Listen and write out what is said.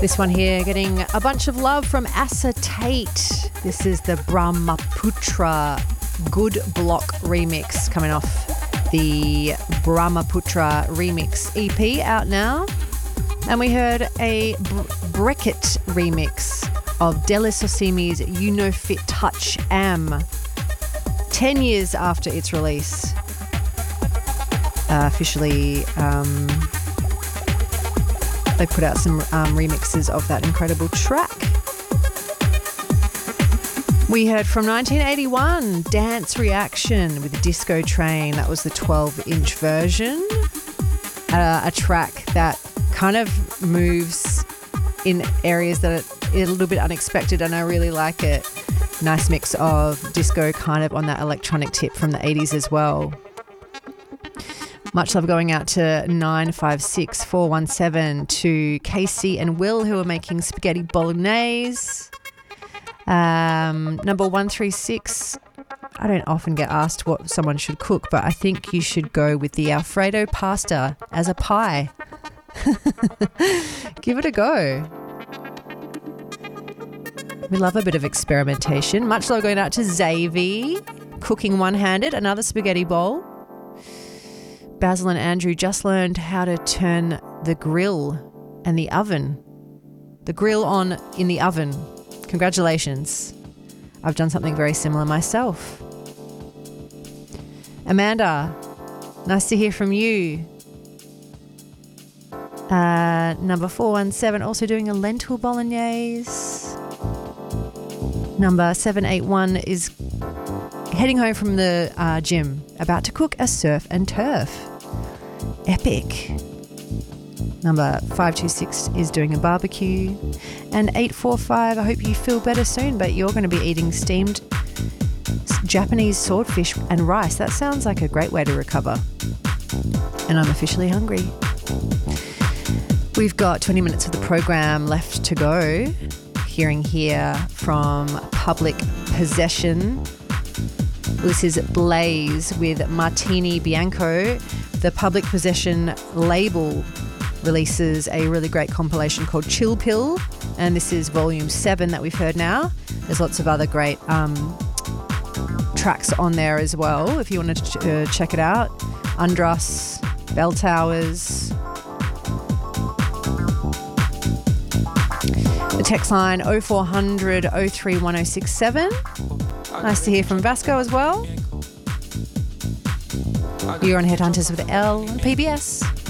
This one here getting a bunch of love from Acetate. This is the Brahmaputra Good Block remix coming off the Brahmaputra remix EP out now. And we heard a Breckett remix of Delis Osimi's You Know Fit Touch Am, 10 years after its release. Officially, they put out some remixes of that incredible track. We heard from 1981, Dance Reaction with Disco Train. That was the 12-inch version. A track that kind of moves in areas that are a little bit unexpected, and I really like it. Nice mix of disco kind of on that electronic tip from the 80s as well. Much love going out to 956417, to Casey and Will, who are making spaghetti bolognese. Number 136, I don't often get asked what someone should cook, but I think you should go with the Alfredo pasta as a pie. Give it a go. We love a bit of experimentation. Much love going out to Xavi, cooking one-handed, another spaghetti bowl. Basil and Andrew just learned how to turn the grill and the grill on in the oven. Congratulations. I've done something very similar myself. Amanda, nice to hear from you. Number 417, also doing a lentil bolognese. Number 781 is heading home from the gym, about to cook a surf and turf. Epic. Number 526 is doing a barbecue. And 845, I hope you feel better soon, but you're going to be eating steamed Japanese swordfish and rice. That sounds like a great way to recover. And I'm officially hungry. We've got 20 minutes of the program left to go. Hearing here from Public Possession. This is Blaze with Martini Bianco. The Public Possession label releases a really great compilation called Chill Pill, and this is volume 7 that we've heard now. There's lots of other great tracks on there as well if you want to check it out. Undress, Bell Towers. The text line 0400 03 1067. Nice to hear from Vasco as well. You're on Headhunters with L on PBS.